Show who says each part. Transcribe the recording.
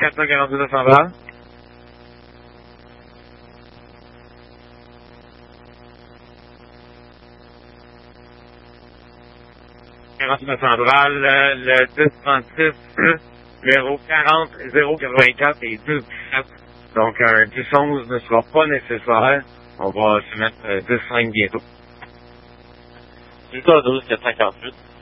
Speaker 1: 448 920. Le 1036, numéro 40 084 et 1017. Donc un 1011 ne sera pas nécessaire. On va se mettre 10-5 bientôt.
Speaker 2: Delta 12 448.